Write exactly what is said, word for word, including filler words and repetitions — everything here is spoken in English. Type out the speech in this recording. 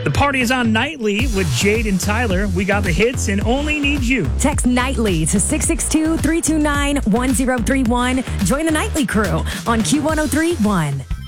The party is on Nightly with Jade and Tyler. We got the hits and only need you. Text Nightly to six six two, three two nine, one zero three one. Join the Nightly crew on Q one oh three point one.